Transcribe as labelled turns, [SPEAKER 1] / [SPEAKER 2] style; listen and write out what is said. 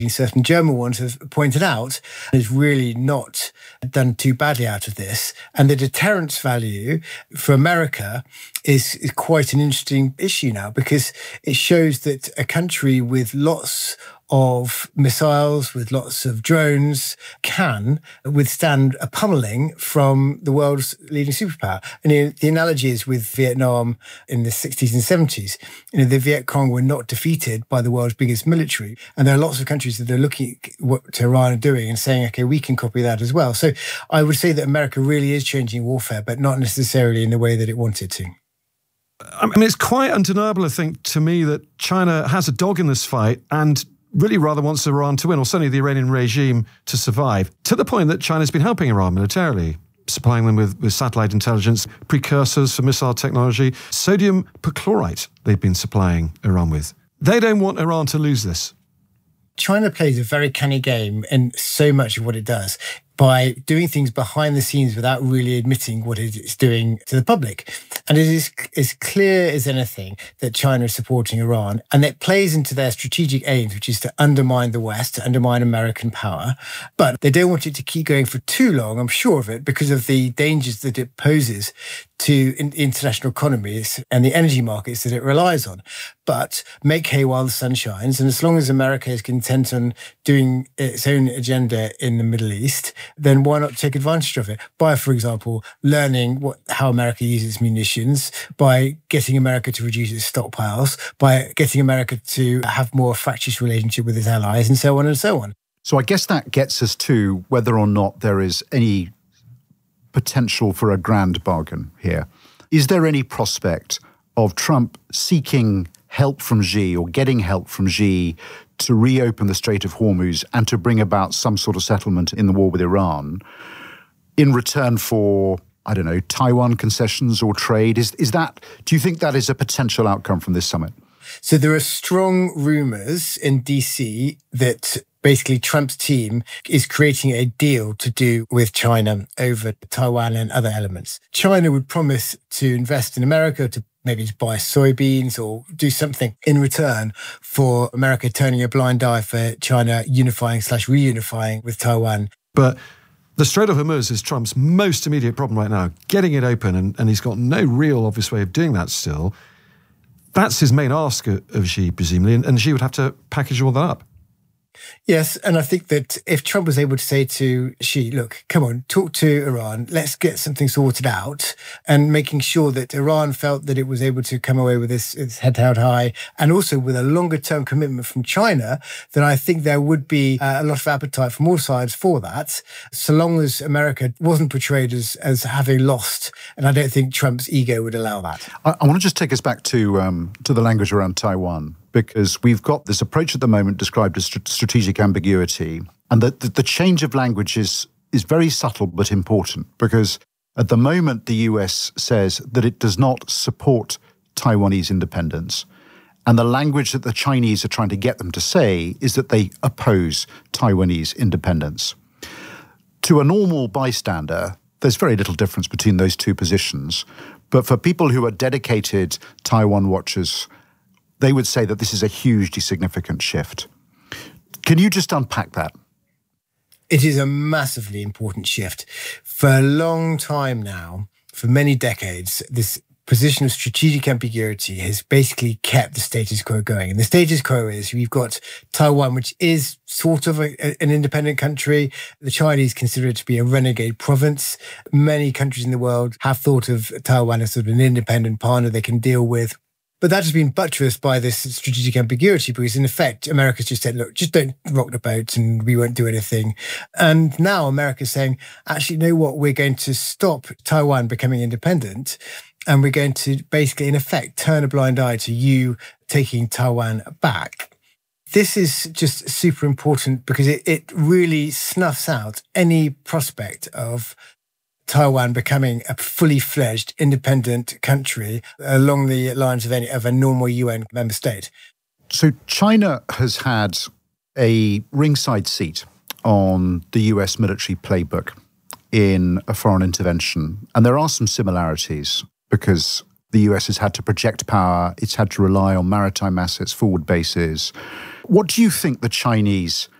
[SPEAKER 1] certain German ones have pointed out, has really not done too badly out of this. And the deterrence value for America is quite an interesting issue now, because it shows that a country with lots of missiles, with lots of drones, can withstand a pummeling from the world's leading superpower. And the analogy is with Vietnam in the 60s and 70s. The Viet Cong were not defeated by the world's biggest military. And there are lots of countries that are looking at what Iran are doing and saying, okay, we can copy that as well. So I would say that America really is changing warfare, but not necessarily in the way that it wanted to.
[SPEAKER 2] I mean, it's quite undeniable, I think, to me, that China has a dog in this fight and really rather wants Iran to win, or certainly the Iranian regime to survive, to the point that China's been helping Iran militarily, supplying them with satellite intelligence, precursors for missile technology, sodium perchlorate they've been supplying Iran with. They don't want Iran to lose this.
[SPEAKER 1] China plays a very canny game in so much of what it does by doing things behind the scenes without really admitting what it is doing to the public. And it is as clear as anything that China is supporting Iran, and it plays into their strategic aims, which is to undermine the West, to undermine American power. But they don't want it to keep going for too long, I'm sure of it, because of the dangers that it poses to international economies and the energy markets that it relies on. But make hay while the sun shines. And as long as America is content on doing its own agenda in the Middle East, then why not take advantage of it? By, for example, learning how America uses munitions, by getting America to reduce its stockpiles, by getting America to have more fractious relationship with its allies, and so on and so on.
[SPEAKER 3] So I guess that gets us to whether or not there is any potential for a grand bargain here. Is there any prospect of Trump seeking help from Xi, or getting help from Xi, to reopen the Strait of Hormuz and to bring about some sort of settlement in the war with Iran in return for, I don't know, Taiwan concessions or trade? Do you think that is a potential outcome from this summit?
[SPEAKER 1] So there are strong rumors in DC that basically Trump's team is creating a deal to do with China over Taiwan and other elements. China would promise to invest in America, to maybe to buy soybeans or do something in return for America turning a blind eye for China unifying/reunifying with Taiwan.
[SPEAKER 2] But the Strait of Hormuz is Trump's most immediate problem right now, getting it open, and he's got no real obvious way of doing that still. That's his main ask of Xi, presumably, and Xi would have to package all that up.
[SPEAKER 1] Yes, and I think that if Trump was able to say to Xi, look, come on, talk to Iran, let's get something sorted out, and making sure that Iran felt that it was able to come away with its head held high, and also with a longer-term commitment from China, then I think there would be a lot of appetite from all sides for that, so long as America wasn't portrayed as having lost, and I don't think Trump's ego would allow that.
[SPEAKER 3] I want to just take us back to the language around Taiwan, because we've got this approach at the moment described as strategic ambiguity, and that the change of language is very subtle but important, because at the moment the US says that it does not support Taiwanese independence, and the language that the Chinese are trying to get them to say is that they oppose Taiwanese independence. To a normal bystander, there's very little difference between those two positions, but for people who are dedicated Taiwan watchers, they would say that this is a hugely significant shift. Can you just unpack that?
[SPEAKER 1] It is a massively important shift. For a long time now, for many decades, this position of strategic ambiguity has basically kept the status quo going. And the status quo is we've got Taiwan, which is sort of an independent country. The Chinese consider it to be a renegade province. Many countries in the world have thought of Taiwan as sort of an independent partner they can deal with. But that has been buttressed by this strategic ambiguity, because in effect, America's just said, look, just don't rock the boat and we won't do anything. And now America's saying, actually, you know what? We're going to stop Taiwan becoming independent, and we're going to basically, in effect, turn a blind eye to you taking Taiwan back. This is just super important because it really snuffs out any prospect of Taiwan becoming a fully fledged independent country along the lines of a normal UN member state.
[SPEAKER 3] So China has had a ringside seat on the US military playbook in a foreign intervention. And there are some similarities, because The US has had to project power. It's had to rely on maritime assets, forward bases. What do you think the Chinese